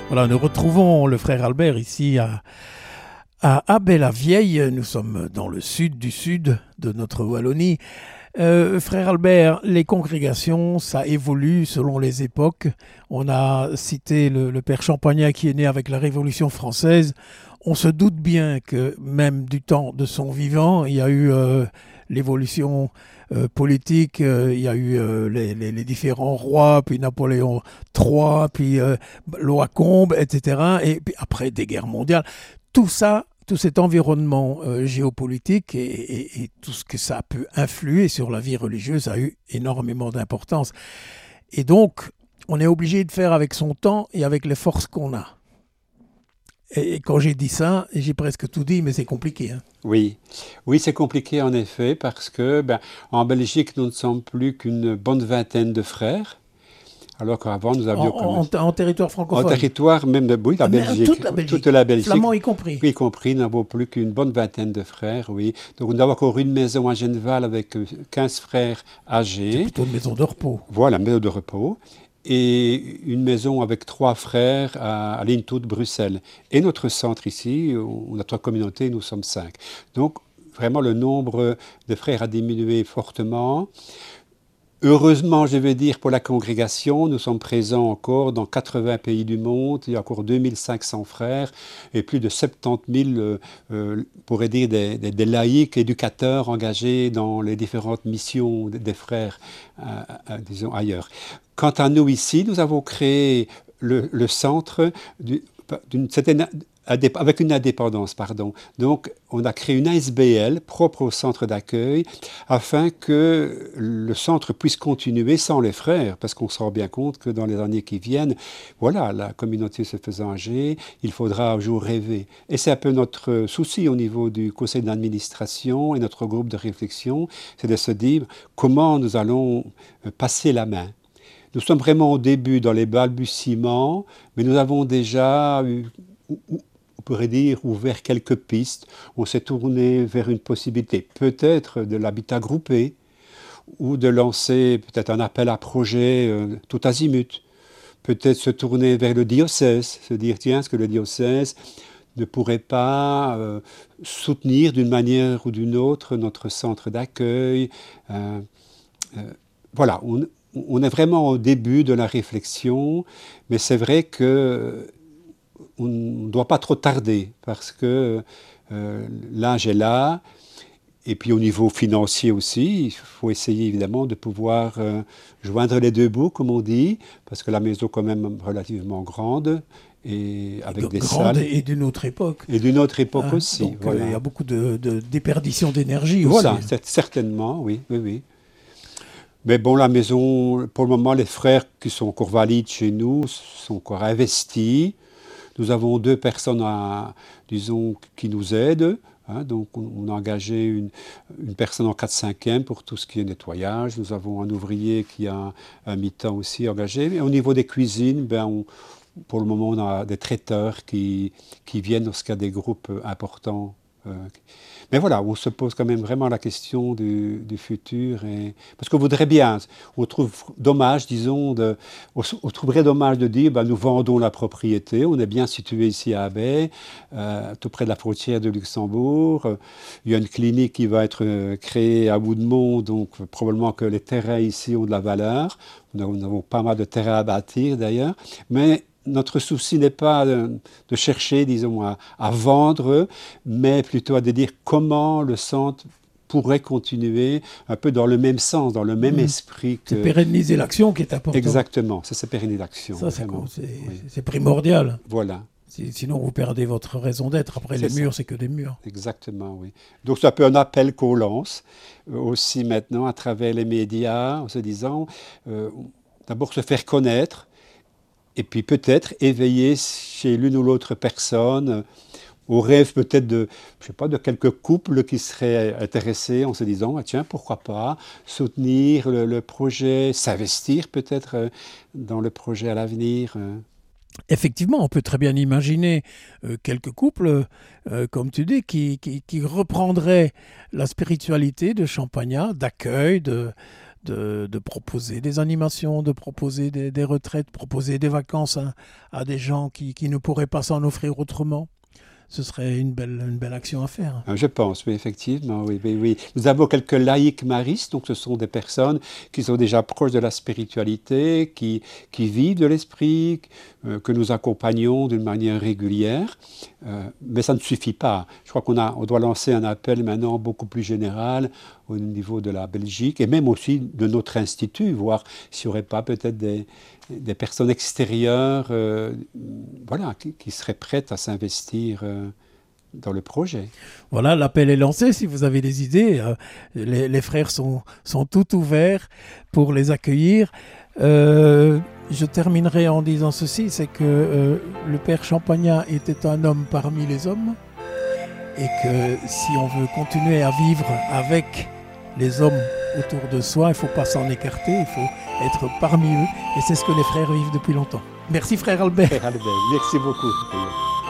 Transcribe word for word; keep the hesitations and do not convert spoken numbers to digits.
Voilà, nous retrouvons le frère Albert ici à, à Abbey-la-Vieille. Nous sommes dans le sud du sud de notre Wallonie. Euh, frère Albert, les congrégations, ça évolue selon les époques. On a cité le, le père Champagnat qui est né avec la Révolution française. On se doute bien que même du temps de son vivant, il y a eu euh, l'évolution euh, politique, euh, il y a eu euh, les, les, les différents rois, puis Napoléon trois, puis euh, Lois-Combes, et cetera. Et puis après des guerres mondiales. Tout ça, tout cet environnement euh, géopolitique et, et, et tout ce que ça a pu influer sur la vie religieuse a eu énormément d'importance. Et donc, on est obligé de faire avec son temps et avec les forces qu'on a. Et quand j'ai dit ça, j'ai presque tout dit, mais c'est compliqué. Hein. Oui, oui, c'est compliqué en effet, parce que ben, en Belgique, nous ne sommes plus qu'une bonne vingtaine de frères, alors qu'avant nous avions... En, en, en territoire francophone. En territoire même de oui, la Belgique. Toute la Belgique. Toute la Belgique. Flamand y compris. Y compris, nous n'avons plus qu'une bonne vingtaine de frères, oui. Donc nous avons encore une maison à Genneval avec quinze frères âgés. C'est plutôt une maison de repos. Voilà, une maison de repos. Et une maison avec trois frères à, à Lintout, Bruxelles. Et notre centre ici, notre communauté, nous sommes cinq. Donc, vraiment, le nombre de frères a diminué fortement. Heureusement, je vais dire, pour la congrégation, nous sommes présents encore dans quatre-vingts pays du monde. Il y a encore deux mille cinq cents frères et plus de soixante-dix mille, euh, euh, pourrait dire, des, des, des laïcs éducateurs engagés dans les différentes missions des frères, euh, euh, disons, ailleurs. Quant à nous ici, nous avons créé le, le centre du, d'une certaine... avec une indépendance, pardon. Donc, on a créé une A S B L propre au centre d'accueil afin que le centre puisse continuer sans les frères, parce qu'on se rend bien compte que dans les années qui viennent, voilà, la communauté se faisant âgée, il faudra un jour rêver. Et c'est un peu notre souci au niveau du conseil d'administration et notre groupe de réflexion, c'est de se dire comment nous allons passer la main. Nous sommes vraiment au début, dans les balbutiements, mais nous avons déjà eu, on pourrait dire, ouvert quelques pistes. On s'est tourné vers une possibilité, peut-être de l'habitat groupé, ou de lancer peut-être un appel à projet euh, tout azimut. Peut-être se tourner vers le diocèse, se dire, tiens, est-ce que le diocèse ne pourrait pas euh, soutenir d'une manière ou d'une autre notre centre d'accueil. euh, euh, Voilà, on, on est vraiment au début de la réflexion, mais c'est vrai que on ne doit pas trop tarder parce que euh, l'âge est là. Et puis au niveau financier aussi, il faut essayer évidemment de pouvoir euh, joindre les deux bouts, comme on dit, parce que la maison est quand même relativement grande. Et avec de, des grande salles. Et d'une autre époque. Et d'une autre époque hein, aussi. Donc voilà. Il euh, y a beaucoup de, de déperdition d'énergie voilà, aussi. Voilà, certainement, oui, oui, oui. Mais bon, la maison, pour le moment, les frères qui sont encore valides chez nous sont encore investis. Nous avons deux personnes, à, disons, qui nous aident. Hein, donc, on, on a engagé une, une personne en quatre cinquième pour tout ce qui est nettoyage. Nous avons un ouvrier qui a un, un mi-temps aussi engagé. Mais au niveau des cuisines, ben, on, pour le moment, on a des traiteurs qui, qui viennent lorsqu'il y a des groupes importants. Euh, Mais voilà, on se pose quand même vraiment la question du, du futur. Et... Parce qu'on voudrait bien, on trouve dommage, disons, de, on, on trouverait dommage de dire, ben, nous vendons la propriété, on est bien situé ici à Abbey, euh, tout près de la frontière de Luxembourg. Il y a une clinique qui va être créée à Woodmont, donc probablement que les terrains ici ont de la valeur. Nous avons pas mal de terrains à bâtir d'ailleurs, mais notre souci n'est pas de, de chercher, disons, à, à vendre, mais plutôt à de dire comment le centre pourrait continuer un peu dans le même sens, dans le même mmh. esprit. Que... C'est pérenniser l'action qui est important. Exactement, ça c'est pérenniser l'action. Ça, c'est, c'est, oui. c'est primordial. Voilà. Sinon, vous perdez votre raison d'être. Après, c'est les murs, ça. C'est que des murs. Exactement, oui. Donc, c'est un peu un appel qu'on lance euh, aussi maintenant à travers les médias, en se disant, euh, d'abord se faire connaître, et puis peut-être éveiller chez l'une ou l'autre personne euh, au rêve peut-être de, je sais pas, de quelques couples qui seraient intéressés en se disant, ah, tiens, pourquoi pas soutenir le, le projet, s'investir peut-être euh, dans le projet à l'avenir. Euh. Effectivement, on peut très bien imaginer euh, quelques couples, euh, comme tu dis, qui, qui, qui reprendraient la spiritualité de Champagnat, d'accueil, de... de, de proposer des animations, de proposer des, des retraites, proposer des vacances à, à des gens qui, qui ne pourraient pas s'en offrir autrement. Ce serait une belle, une belle action à faire. Je pense, oui, effectivement, oui, oui, oui. Nous avons quelques laïcs maristes, donc ce sont des personnes qui sont déjà proches de la spiritualité, qui, qui vivent de l'esprit, euh, que nous accompagnons d'une manière régulière. Euh, mais ça ne suffit pas. Je crois qu'on a, on doit lancer un appel maintenant beaucoup plus général au niveau de la Belgique et même aussi de notre institut, voir s'il n'y aurait pas peut-être des, des personnes extérieures euh, voilà, qui, qui seraient prêtes à s'investir euh, dans le projet. Voilà, l'appel est lancé. Si vous avez des idées, euh, les, les frères sont, sont tout ouverts pour les accueillir. Euh, je terminerai en disant ceci, c'est que euh, le père Champagnat était un homme parmi les hommes et que si on veut continuer à vivre avec les hommes autour de soi, il ne faut pas s'en écarter, il faut être parmi eux et c'est ce que les frères vivent depuis longtemps. Merci frère Albert. Frère Albert, merci beaucoup.